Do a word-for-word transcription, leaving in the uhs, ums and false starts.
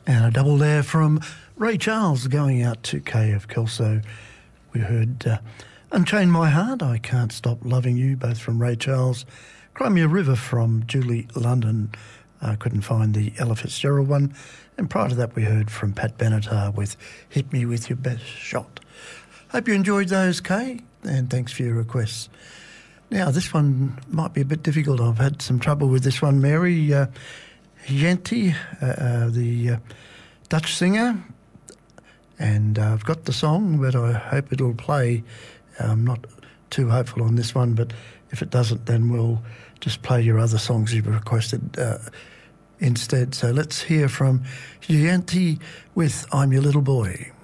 And a double there from Ray Charles going out to Kay of Kelso. We heard uh, Unchain My Heart, I Can't Stop Loving You, both from Ray Charles. Crimea River from Julie London. I uh, couldn't find the Ella Fitzgerald one. And prior to that we heard from Pat Benatar with Hit Me With Your Best Shot. Hope you enjoyed those, Kay, and thanks for your requests. Now, this one might be a bit difficult. I've had some trouble with this one, Mary. Uh, Yanti, uh, uh, the uh, Dutch singer, and uh, I've got the song, but I hope it'll play. I'm not too hopeful on this one, but if it doesn't, then we'll just play your other songs you've requested uh, instead. So let's hear from Yanti with I'm Your Little Boy.